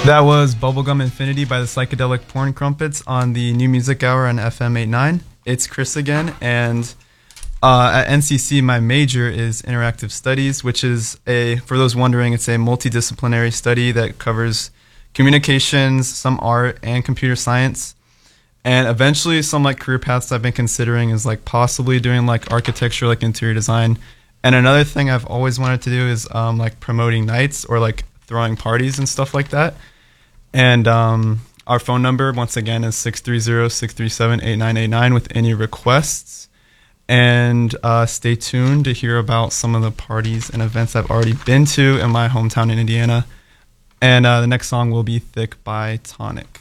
That was Bubblegum Infinity by the Psychedelic Porn Crumpets on the New Music Hour on FM 89. It's Chris again, and at NCC, my major is Interactive Studies, which is for those wondering, it's a multidisciplinary study that covers communications, some art, and computer science. And eventually, some like career paths I've been considering is like possibly doing like architecture, like interior design. And another thing I've always wanted to do is like promoting nights or like throwing parties and stuff like that. And our phone number, once again, is 630-637-8989 with any requests. And stay tuned to hear about some of the parties and events I've already been to in my hometown in Indiana. And the next song will be Thick by Tonic.